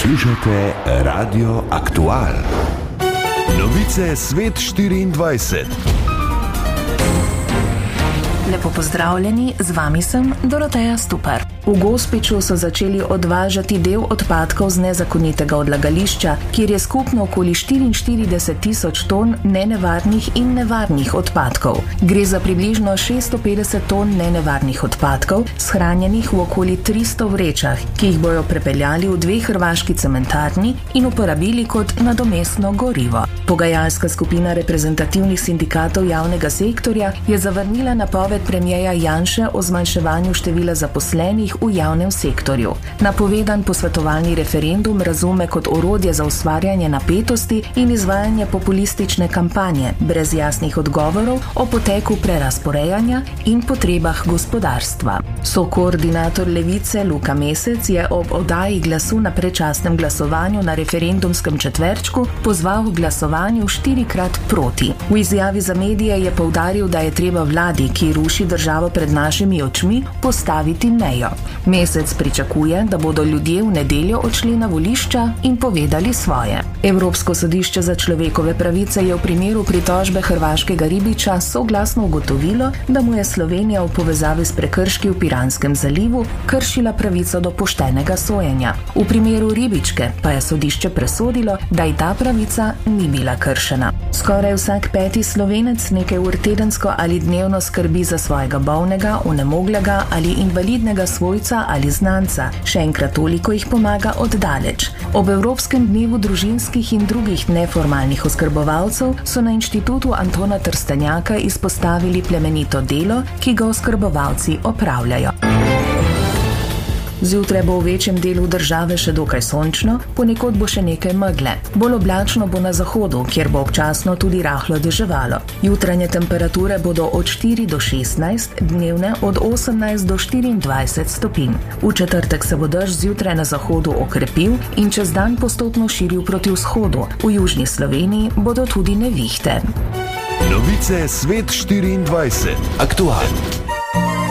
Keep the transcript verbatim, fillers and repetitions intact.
Poslušate Radio Aktual. Novice Svet štiriindvajset. Lepo pozdravljeni, z vami sem Doroteja Stupar. V Gospiču so začeli odvažati del odpadkov z nezakonitega odlagališča, kjer je skupno okoli štiriinštirideset tisoč ton nenevarnih in nevarnih odpadkov. Gre za približno šeststo petdeset ton nenevarnih odpadkov, shranjenih v okoli tristo vrečah, ki jih bojo prepeljali v dve hrvaški cementarni in uporabili kot nadomestno gorivo. Pogajalska skupina reprezentativnih sindikatov javnega sektorja je zavrnila napoved premierja Janše o zmanjševanju števila zaposlenih v javnem sektorju. Napovedan posvetovalni referendum razume kot orodje za ustvarjanje napetosti in izvajanje populistične kampanje, brez jasnih odgovorov o poteku prerazporejanja in potrebah gospodarstva. Sokoordinator Levice Luka Mesec je ob oddaji glasu na predčasnem glasovanju na referendumskem četverčku pozval k glasovanju štirikrat proti. V izjavi za medije je poudaril, da je treba vladi, ki ruši državo pred našimi očmi, postaviti mejo. Mesec pričakuje, da bodo ljudje v nedeljo odšli na volišča in povedali svoje. Evropsko sodišče za človekove pravice je v primeru pritožbe hrvaškega ribiča soglasno ugotovilo, da mu je Slovenija v povezavi s prekrški v Piranskem zalivu kršila pravico do poštenega sojenja. V primeru ribičke pa je sodišče presodilo, da ji ta pravica ni bila kršena. Skoraj vsak peti Slovenec nekaj ur tedensko ali dnevno skrbi za svojega bolnega, onemoglega ali invalidnega svojca ali znanca. Še enkrat toliko jih pomaga od daleč. Ob Evropskem dnevu družinskih in drugih neformalnih oskrbovalcev so na Inštitutu Antona Trstenjaka izpostavili plemenito delo, ki ga oskrbovalci opravljajo. Zjutraj bo v večjem delu države še dokaj sončno, ponekod bo še nekaj megle. Bolj oblačno bo na zahodu, kjer bo občasno tudi rahlo deževalo. Jutranje temperature bodo od štiri do šestnajst, dnevne od osemnajst do štiriindvajset stopinj. V četrtek se bo dež zjutraj na zahodu okrepil in čez dan postopno širil proti vzhodu. V južni Sloveniji bodo tudi nevihte. Novice Svet štiriindvajset. Aktual.